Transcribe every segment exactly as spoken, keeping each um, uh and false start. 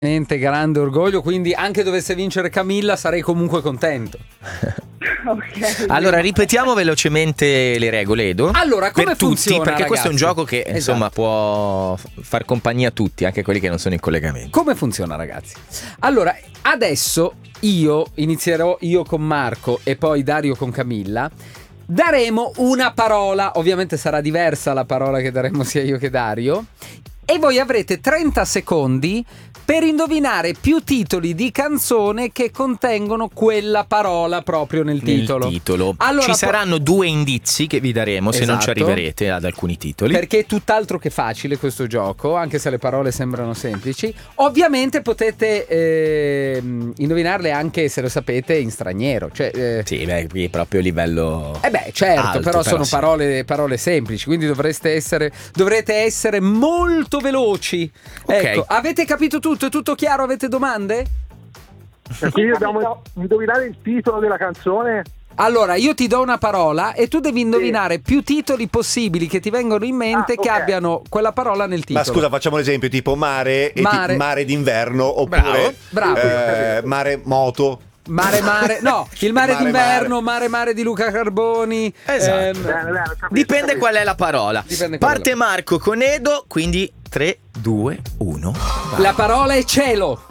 Grande orgoglio, quindi anche dovesse vincere Camilla sarei comunque contento. Okay. Allora ripetiamo velocemente le regole, Edo. Allora, come per funziona, tutti, perché ragazzi? questo è un gioco che Esatto. insomma può far compagnia a tutti, anche quelli che non sono in collegamento. Come funziona, ragazzi? Allora, adesso io inizierò io con Marco e poi Dario con Camilla. Daremo una parola, ovviamente sarà diversa la parola che daremo sia io che Dario, e voi avrete trenta secondi per indovinare più titoli di canzone che contengono quella parola proprio nel titolo. Nel titolo. Allora, ci po- saranno due indizi che vi daremo, se non ci Esatto. arriverete ad alcuni titoli. Perché è tutt'altro che facile questo gioco, anche se le parole sembrano semplici. Ovviamente potete ehm, indovinarle anche, se lo sapete, in straniero. Cioè, eh, Sì, beh, qui è proprio livello. Eh beh, certo, alto, però, però sono sì. parole, parole semplici, quindi dovreste essere, dovrete essere molto veloci. Ok. Ecco, avete capito tutto? È tutto chiaro? Avete domande? E quindi dobbiamo indovinare il titolo della canzone. Allora, io ti do una parola e tu devi indovinare più titoli possibili che ti vengono in mente Ah, che ok. abbiano quella parola nel titolo. Ma scusa, facciamo l'esempio tipo mare, e Mare. ti- mare d'inverno oppure Bravo, bravo. eh, mare moto. Mare mare, no, il mare, Mare, d'inverno, mare mare di Luca Carboni. Esatto. ehm, Bene, bene, ho capito, Dipende ho capito. qual è la parola. Dipende qual è Parte la- Marco con Edo, quindi tre, due, uno. la parola è cielo.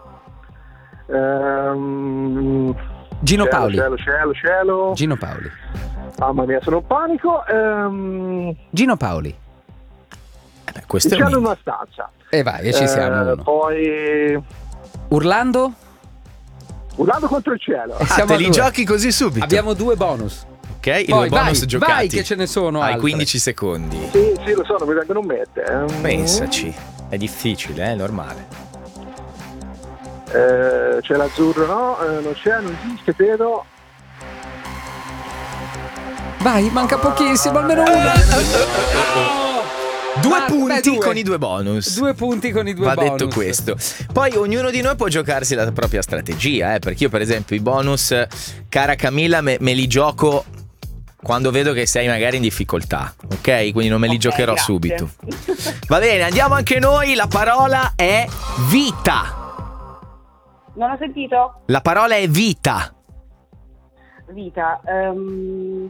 Ehm, Gino cielo, Paoli. Cielo, cielo, cielo. Gino Paoli. Mamma mia, sono in panico. Ehm, Gino Paoli. Eh beh, questo il è un cielo in indizio. una stanza. E vai, e ci siamo. Eh, Uno. Poi Urlando? urlando contro il cielo. E Ah, siamo te a li due. giochi così subito. Abbiamo due bonus. Ok, i Poi due bonus vai, giocati. vai che ce ne sono Hai altre. quindici secondi. Sì, sì, lo so, non mi vengono in mente. Ehm, Pensaci. È difficile, è normale. eh, c'è l'azzurro, no? Eh, non c'è, non esiste, credo. Vai, manca pochissimo, almeno uno. Due Marco, punti beh, due. con i due bonus. Due punti con i due Va bonus. detto questo. Poi ognuno di noi può giocarsi la propria strategia, eh, perché io per esempio i bonus, cara Camilla, me, me li gioco quando vedo che sei magari in difficoltà, ok? Quindi non me li Ok, giocherò grazie. subito. Va bene, andiamo anche noi. La parola è vita. Non ho sentito? La parola è vita. Vita. ehm,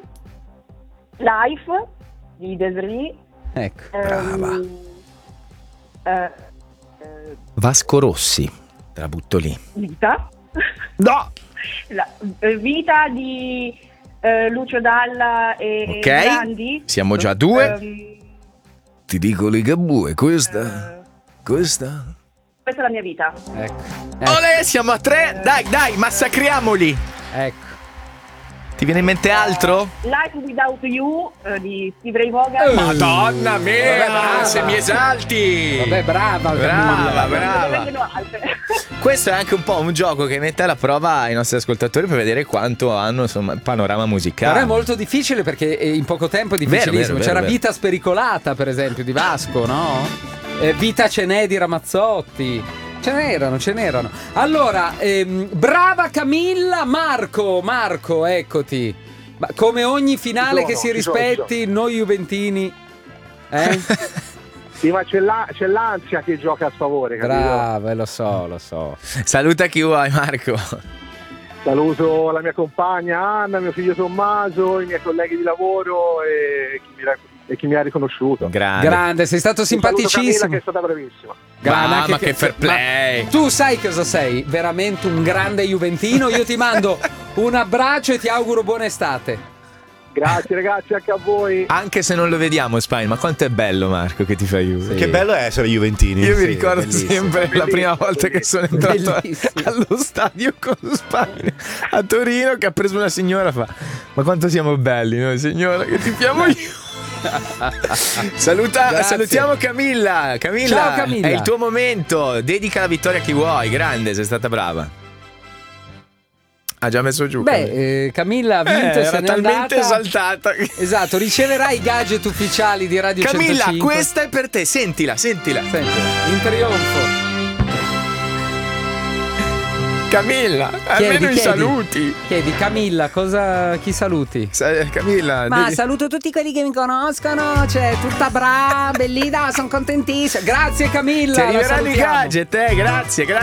Life di Desiree. Ecco. Brava. ehm, eh, eh, Vasco Rossi. Te la butto lì. vita. No. La, eh, vita di eh, Lucio Dalla e Ok. Grandi. Siamo già a due. Ehm, Ti dico Ligabue, questa. eh, Questa. questa è la mia vita. Ecco. Ecco. Olè, siamo a tre. Dai, dai, massacriamoli. Ecco. Ti viene in mente altro? Life Without You eh, di Steve Ray Vaughan. Madonna mia, Vabbè, brava. se mi esalti. Vabbè, brava. Brava, Camilla. Ne brava. vengono altre. Questo è anche un po' un gioco che mette alla prova i nostri ascoltatori per vedere quanto hanno, insomma, il panorama musicale. Però è molto difficile perché eh, in poco tempo è difficilissimo. Vero, vero, C'era vero, Vita spericolata, per esempio, di Vasco, no? Eh, Vita ce n'è di Ramazzotti. Ce n'erano, ce n'erano. Allora, ehm, brava Camilla. Marco, Marco, eccoti. Ma come ogni finale Ci sono, che si ci sono, rispetti, noi juventini. Eh? Sì, ma c'è, la- c'è l'ansia che gioca a sfavore, capito? Brava, eh, lo so, lo so. Saluta chi vuoi, Marco. Saluto la mia compagna Anna, mio figlio Tommaso, i miei colleghi di lavoro e chi mi, ra- e chi mi ha riconosciuto. Grande. Grande, sei stato Un saluto a Camilla, simpaticissimo. che è stata bravissima. Grande, Mamma, anche che fair play. ma tu sai cosa sei? Veramente un grande juventino. Io ti mando un abbraccio e ti auguro buona estate. Grazie ragazzi, anche a voi. Anche se non lo vediamo, Spine, ma quanto è bello, Marco, che ti fa Juve. Sì. Che bello è essere juventini. Io mi Sì, ricordo bellissimo. sempre la Bellissimo, prima volta che sono entrato Bellissimo. allo stadio con Spine a Torino, che ha preso una signora, fa: ma quanto siamo belli noi, signora, che ti chiamo io. Saluta, Grazie. salutiamo Camilla. Camilla, Ciao, Camilla. è il tuo momento. Dedica la vittoria a chi vuoi. Grande, sei stata brava. Ha già messo giù. Camilla. Beh, eh, Camilla ha vinto Eh, e se era n'è talmente andata. esaltata. Esatto, riceverai i gadget ufficiali di Radio Camilla, centocinque. questa è per te. Sentila, sentila. Senti, in trionfo. Camilla, Chiedi, almeno i chiedi. saluti. Chiedi Camilla, cosa chi saluti? Sa- Camilla, Ma devi- saluto tutti quelli che mi conoscono, cioè tutta brava, bellina, sono contentissima. Grazie Camilla. ti la arriveranno i salutiamo. gadget, eh, grazie, grazie.